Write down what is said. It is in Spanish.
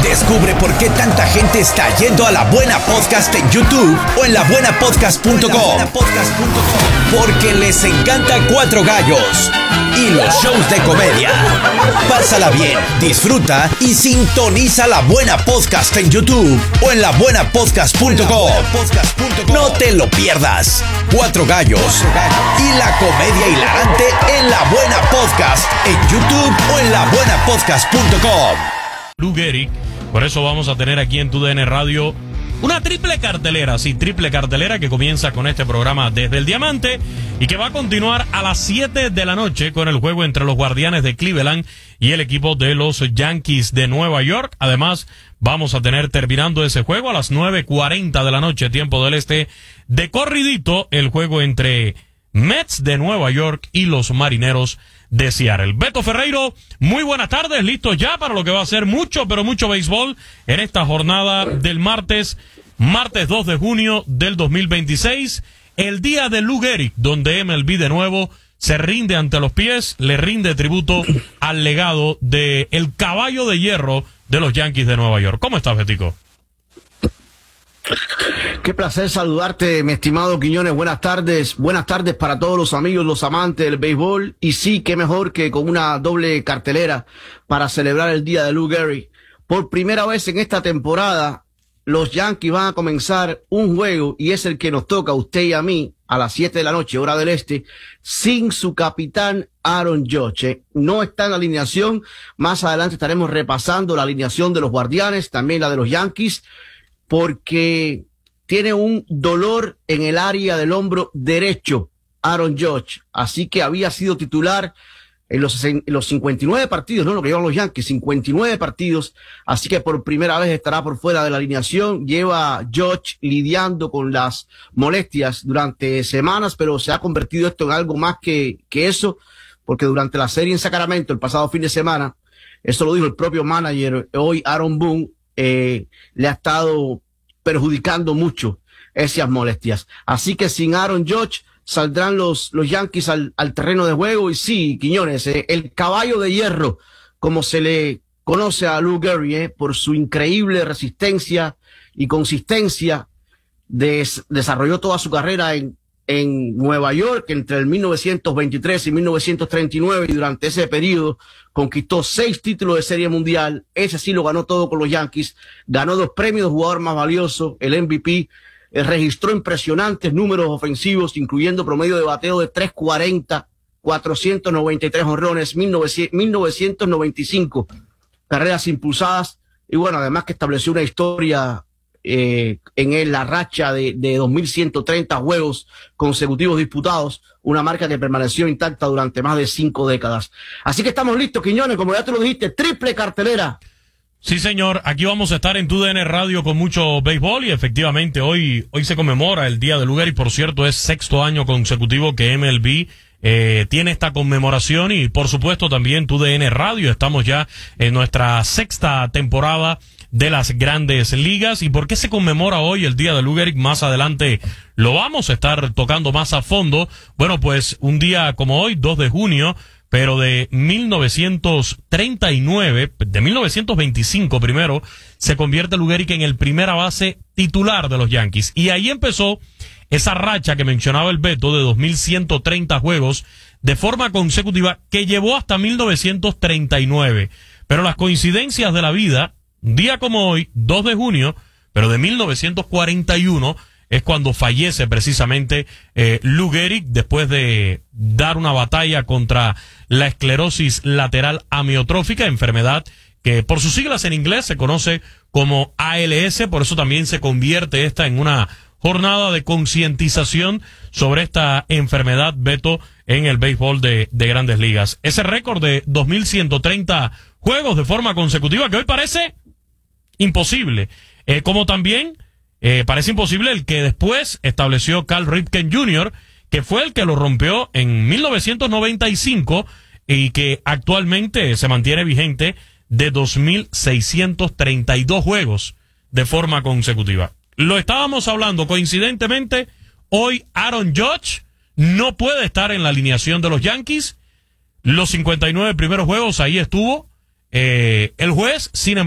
Descubre por qué tanta gente está yendo a La Buena Podcast en YouTube o en labuenapodcast.com. Porque les encanta Cuatro Gallos y los shows de comedia. Pásala bien, disfruta y sintoniza La Buena Podcast en YouTube o en labuenapodcast.com. No te lo pierdas. Cuatro Gallos y la comedia hilarante en La Buena Podcast en YouTube o en labuenapodcast.com. Lou Gehrig. Por eso vamos a tener aquí en TUDN Radio una triple cartelera, sí, triple cartelera que comienza con este programa Desde el Diamante y que va a continuar a las 7 de la noche con el juego entre los Guardianes de Cleveland y el equipo de los Yankees de Nueva York. Además, vamos a tener terminando ese juego a las 9:40 de la noche, tiempo del este, de corridito, el juego entre Mets de Nueva York y los Marineros de Seattle. Beto Ferreiro, muy buenas tardes, listos ya para lo que va a ser mucho, pero mucho béisbol en esta jornada del martes 2 de junio del 2026, el día de Lou Gehrig, donde MLB de nuevo se rinde ante los pies, le rinde tributo al legado de el caballo de hierro de los Yankees de Nueva York. ¿Cómo estás, Betico? Qué placer saludarte, mi estimado Quiñones. Buenas tardes para todos los amigos, los amantes del béisbol. Y sí, qué mejor que con una doble cartelera para celebrar el día de Lou Gehrig. Por primera vez en esta temporada, los Yankees van a comenzar un juego, y es el que nos toca a usted y a mí, a las 7 de la noche, hora del este, sin su capitán Aaron Judge. No está en la alineación. Más adelante estaremos repasando la alineación de los Guardianes, también la de los Yankees, porque tiene un dolor en el área del hombro derecho, Aaron Judge. Así que había sido titular en los 59 partidos, ¿no? Lo que llevan los Yankees, 59 partidos. Así que por primera vez estará por fuera de la alineación. Lleva Judge lidiando con las molestias durante semanas, pero se ha convertido esto en algo más que eso, porque durante la serie en Sacramento, el pasado fin de semana, eso lo dijo el propio manager, hoy Aaron Boone, le ha estado perjudicando mucho esas molestias. Así que sin Aaron Judge saldrán los Yankees al terreno de juego. Y sí, Quiñones, el caballo de hierro, como se le conoce a Lou Gehrig, por su increíble resistencia y consistencia, desarrolló toda su carrera en Nueva York entre el 1923 y 1939, y durante ese periodo conquistó 6 títulos de Serie Mundial. Ese sí lo ganó todo con los Yankees. Ganó 2 premios de jugador más valioso, el MVP. Registró impresionantes números ofensivos, incluyendo promedio de bateo de 3.40, 493 jonrones, 1995 carreras impulsadas. Y bueno, además que estableció una historia en la racha de 2.130 juegos consecutivos disputados, una marca que permaneció intacta durante más de 5 décadas. Así que estamos listos, Quiñones, como ya te lo dijiste, triple cartelera. Sí, señor, aquí vamos a estar en TUDN Radio con mucho béisbol, y efectivamente hoy se conmemora el día de Lou Gehrig. Por cierto, es 6º año consecutivo que MLB tiene esta conmemoración, y por supuesto también TUDN Radio. Estamos ya en nuestra 6ª temporada de las Grandes Ligas. ¿Y por qué se conmemora hoy el día de Lou Gehrig? Más adelante lo vamos a estar tocando más a fondo. Bueno, pues un día como hoy, 2 de junio, pero de 1939, de 1925 primero, se convierte Lou Gehrig en el primera base titular de los Yankees. Y ahí empezó esa racha que mencionaba el Beto de 2.130 juegos de forma consecutiva, que llevó hasta 1939. Pero las coincidencias de la vida, un día como hoy, 2 de junio, pero de 1941, es cuando fallece precisamente Lou Gehrig, después de dar una batalla contra la esclerosis lateral amiotrófica, enfermedad que por sus siglas en inglés se conoce como ALS. Por eso también se convierte esta en una jornada de concientización sobre esta enfermedad, Beto, en el béisbol de Grandes Ligas. Ese récord de 2.130 juegos de forma consecutiva, que hoy parece imposible, como también parece imposible el que después estableció Cal Ripken Jr., que fue el que lo rompió en 1995 y que actualmente se mantiene vigente, de 2.632 juegos de forma consecutiva. Lo estábamos hablando coincidentemente, hoy Aaron Judge no puede estar en la alineación de los Yankees. Los 59 primeros juegos ahí estuvo el juez, sin embargo,